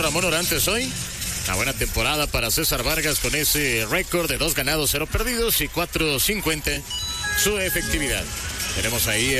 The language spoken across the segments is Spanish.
Ramón Orantes hoy. Una buena temporada para César Vargas con ese récord de 2 ganados, 0 perdidos y 4.50 su efectividad. Tenemos ahí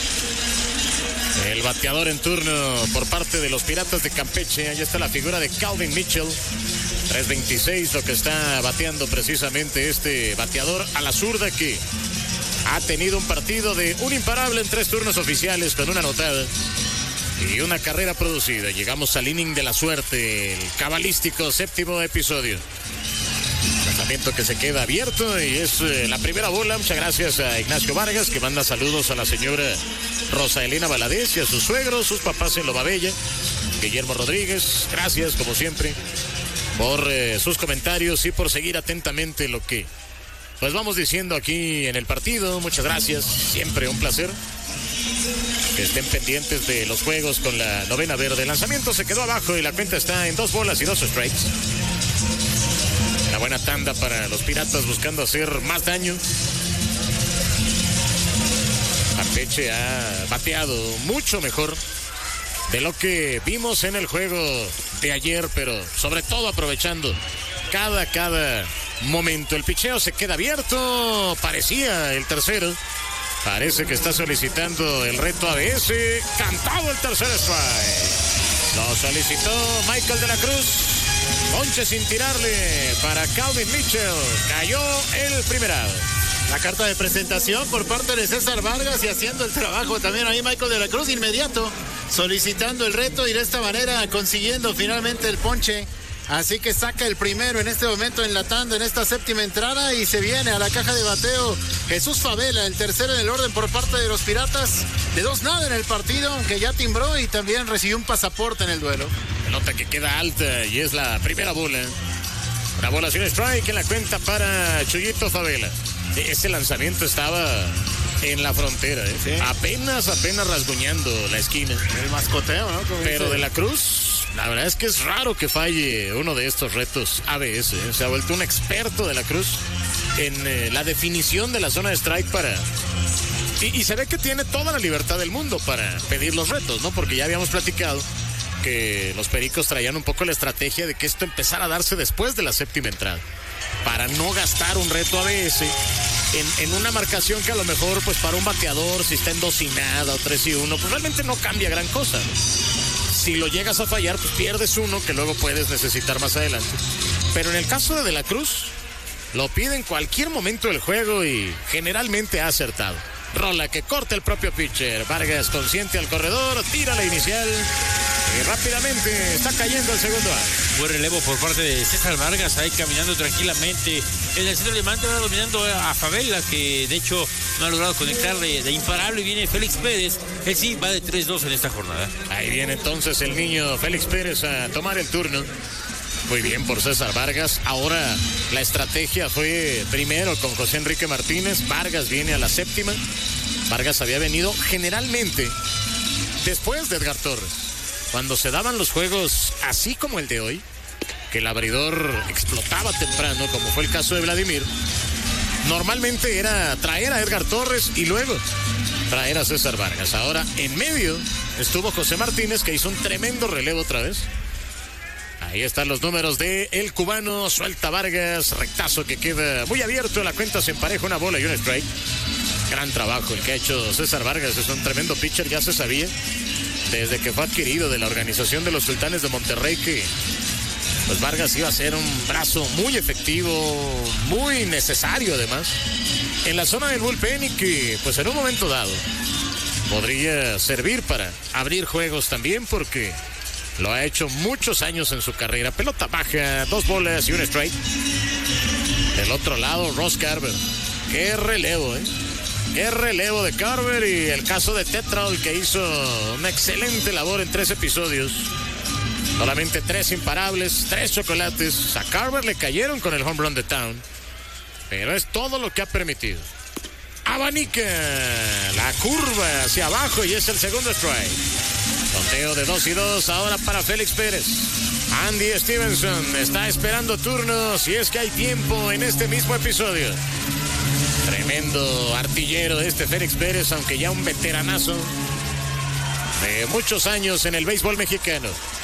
el bateador en turno por parte de los Piratas de Campeche. Ahí está la figura de Calvin Mitchell. 3.26 lo que está bateando precisamente este bateador a la zurda, que ha tenido un partido de un imparable en 3 turnos oficiales con una anotada y una carrera producida. Llegamos al inning de la suerte, el cabalístico 7º episodio. Lanzamiento que se queda abierto y es la primera bola. Muchas gracias a Ignacio Vargas, que manda saludos a la señora Rosa Elena Valadez y a sus suegros, sus papás en Lobabella. Guillermo Rodríguez, gracias como siempre por sus comentarios y por seguir atentamente lo que pues vamos diciendo aquí en el partido. Muchas gracias, siempre un placer que estén pendientes de los juegos con la novena verde. El lanzamiento se quedó abajo y la cuenta está en 2 bolas y 2 strikes. Una buena tanda para los Piratas buscando hacer más daño. Campeche ha bateado mucho mejor de lo que vimos en el juego de ayer, pero sobre todo aprovechando cada momento. El picheo se queda abierto, parecía el tercero. Parece que está solicitando el reto ABS. Cantado el tercer strike. Lo solicitó Michael de la Cruz. Ponche sin tirarle para Calvin Mitchell. Cayó el primer out. La carta de presentación por parte de César Vargas y haciendo el trabajo también ahí Michael de la Cruz inmediato, solicitando el reto y de esta manera consiguiendo finalmente el ponche. Así que saca el primero en este momento en la tanda, en esta 7ª entrada, y se viene a la caja de bateo Jesús Favela, el tercero en el orden por parte de los Piratas. De 2-0 en el partido, aunque ya timbró y también recibió un pasaporte en el duelo. Pelota que queda alta y es la primera bola. Una bola sin strike en la cuenta para Chuyito Favela. Ese lanzamiento estaba en la frontera, ¿eh? Sí. Apenas rasguñando la esquina. El mascoteo, ¿no? Pero de la Cruz, la verdad es que es raro que falle uno de estos retos ABS, ¿eh? Se ha vuelto un experto de la Cruz en la definición de la zona de strike para... Y se ve que tiene toda la libertad del mundo para pedir los retos, ¿no? Porque ya habíamos platicado que los Pericos traían un poco la estrategia de que esto empezara a darse después de la 7ª entrada, para no gastar un reto ABS en una marcación que a lo mejor, pues para un bateador, si está en 2-0 o 3-1, pues realmente no cambia gran cosa, ¿no? Si lo llegas a fallar, pues pierdes uno que luego puedes necesitar más adelante. Pero en el caso de la Cruz, lo pide en cualquier momento del juego y generalmente ha acertado. Rola que corta el propio pitcher. Vargas consciente al corredor, tira la inicial y rápidamente está cayendo el segundo out. Buen relevo por parte de César Vargas, ahí caminando tranquilamente en el centro de mando, dominando a Favela, que de hecho no ha logrado conectar de imparable, y viene Félix Pérez. Él sí va de 3-2 en esta jornada. Ahí viene entonces el niño Félix Pérez a tomar el turno. Muy bien por César Vargas. Ahora la estrategia fue primero con José Enrique Martínez. Vargas viene a la 7ª. Vargas había venido generalmente después de Edgar Torres. Cuando se daban los juegos así como el de hoy, que el abridor explotaba temprano, como fue el caso de Vladimir, normalmente era traer a Edgar Torres y luego traer a César Vargas. Ahora en medio estuvo José Martínez, que hizo un tremendo relevo otra vez. Ahí están los números de el cubano. Suelta Vargas, rectazo que queda muy abierto. La cuenta se empareja, una bola y un strike. Gran trabajo el que ha hecho César Vargas. Es un tremendo pitcher, ya se sabía desde que fue adquirido de la organización de los Sultanes de Monterrey que pues Vargas iba a ser un brazo muy efectivo, muy necesario además en la zona del bullpen, y que pues en un momento dado podría servir para abrir juegos también, porque lo ha hecho muchos años en su carrera. Pelota baja, 2 bolas y un strike. Del otro lado, Ross Carver. Qué relevo, ¿eh? Qué relevo de Carver, y el caso de Tetraul, que hizo una excelente labor en 3 episodios. Solamente 3 imparables, 3 chocolates. A Carver le cayeron con el home run de Town, pero es todo lo que ha permitido. Abanica la curva hacia abajo y es el segundo strike. Conteo de 2-2 ahora para Félix Pérez. Andy Stevenson está esperando turno, si es que hay tiempo en este mismo episodio. Tremendo artillero este Félix Pérez, aunque ya un veteranazo de muchos años en el béisbol mexicano.